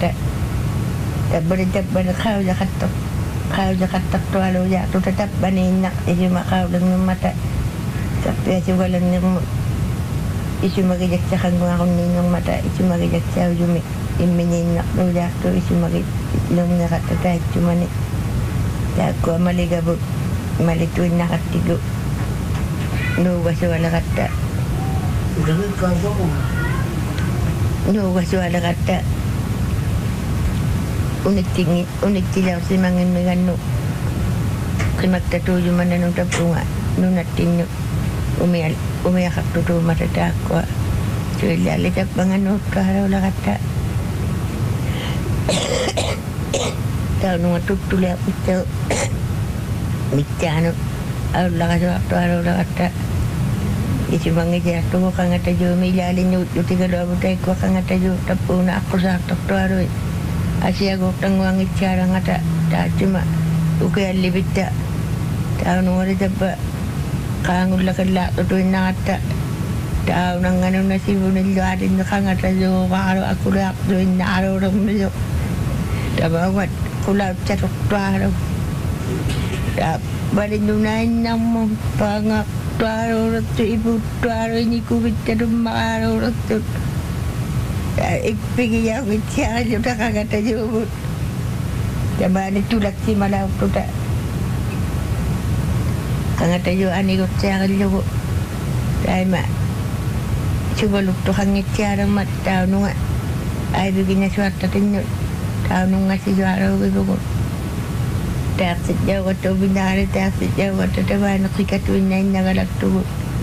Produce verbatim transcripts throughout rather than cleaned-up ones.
kata tabari tabana kau jakatok kau jakatok tu alu ya tu tetap bani nak isu makau dengan mata tapi aja walan ni isu magi jak cakan gua kau ni dengan mata isu magi jak cau jumi imini nak tu ya tu isu magi long nak kata tak cuma ni tak gua mali gabut mali tu nak katigo nu basu ala kata Jangan kau bawa. nu basu ala kata unik tinggi unik tilau si mangin menganu kemak tatu cuma nanu tapunga nu natin umi umi akak tutu mata takwa cuila lecap manganu kahara ala kata tahu nu tutu lihat itu micano ala kata waktu ala kata isi mangi tu kang ata jo milali nyut tiga dua butai ko kang ata jo tapuna aku sa to aroi asia go tangwang icara ngata ta cuma uke libita ta no ore dabba kang ulla kala to nata ta nang anu nasi bunil ada kang ata jo waro aku rak jo naro ram jo ta bawat kula chat to aro ta balin dunai nam pangak tuaro tu ibu tuaro ini kubit jadi maro tu ik pergi yang bicara juga kagak terjebut zaman itu lagi malam tu tak kagak terjebut ani kau cakap juga saya mak cuba lu tu kagak cara mat tahu nunga ay begini suatu tinjuk tahu nunga si juara begitu tak sejauh waktu bina tak sejauh waktu dewan kita tu ini nagalak tu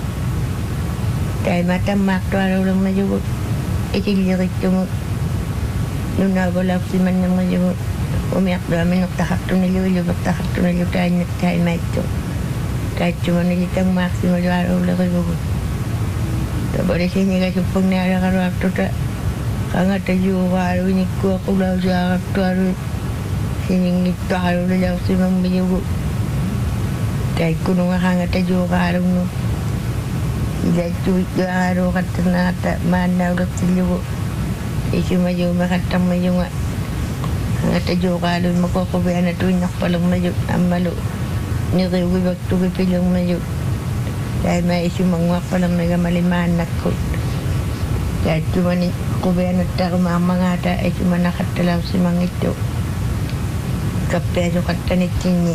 tapi mata mak tu ada orang maju itu lirik tu nuna bolak si mana maju umi aku dah minum tahap tu ni lu lu tahap tu ni lu tanya tanya itu tanya cuma ni kita mak si maju ada orang lagi tak boleh sini kan supung ni ada kalau waktu tak kangat tu baru ni ku aku dah jawab tu ada sini itu harus jauh si membiru, tapi kuno orang kata jauh harus nu, jadi tu harus kata nata mana udah seliru, isu maju makata maju nggak, kata jauh harus makau kau biar tu nak paling maju, amalu, ni kau waktu kau pilih maju, tapi mai isu menguap paling mereka maliman nak kau, jadi cuma ni kau biar tak rumah mangata, isu mana kata lalu si mang itu. Kape jo kata ni cini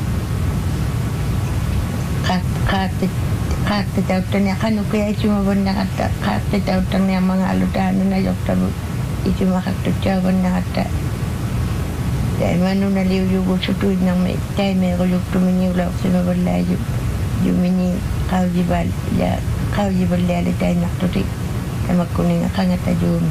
kat kat kat tahu tanya kan ukaya cuma benda kata kat tahu tanya mga aludan na yok tabu itu mah kata cuma benda kata dan mana na liu juga sutu nang me tay me ko yuk tu mini ulah sima berlaju ju mini kau jibal ya kau jibal ya le tay nak tu ti sama kuning akan ngata jum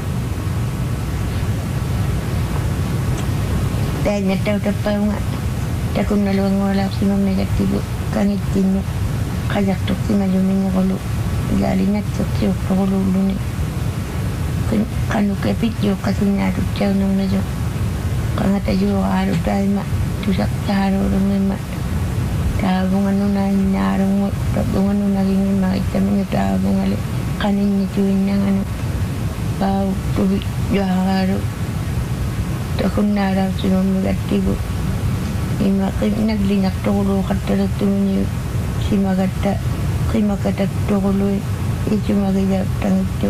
tanya tahu apa enggak tak guna luang wala sima negatif kan itinyo kaya tu sima juminya kalau jalinya cocok kalau lu ni kan lu kepit yo kasihnya tu jauh nang najo kan ada jo haru dai mak tu sak haru rumah mak tabungan nuna nyarung tabungan nuna ingin mak kita menyata tabungan kan ini cuin yang anu bau tu jo haru takun nara sino negatif ima naglinak tolo kata tu ni si magata si magata tolo itu magaya tang itu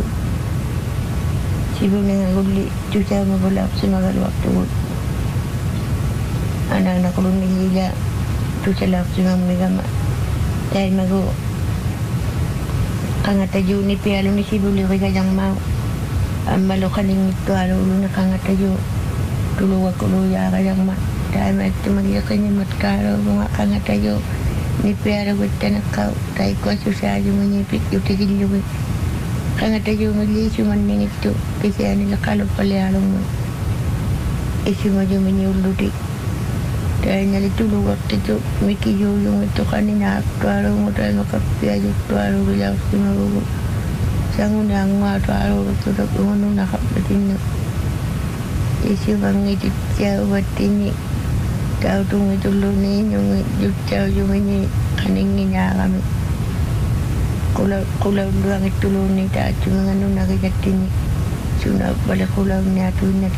si bunga guli tu saya mabalap si magal waktu anak-anak lu ni gila tu saya si mamigama saya mago kangata juni pialu ni si buli kajang mau amalo kaning itu alu lu na kangata juni dulu aku lu ya kajang mak dah macam dia kena mat karo bunga kangata tayo ni piara betan kau tai ko susah aja menyipik yo tigil yo kangata tayo ngeli cuma ni itu kisah ni kalau palialong isi maju menyulu di dan nyali dulu waktu itu miki yo yo itu kanina karo modal makapia yo karo bila semua buku sangun yang ma karo tu dak ngono nak betin isi bangi jauh batini kau tunggu dulu ni nyung jauh jauh ni kaningnya kami kulau kulau dua itu ni tak cuma nganu nak jadi ni cuma balik kulau ni atu ni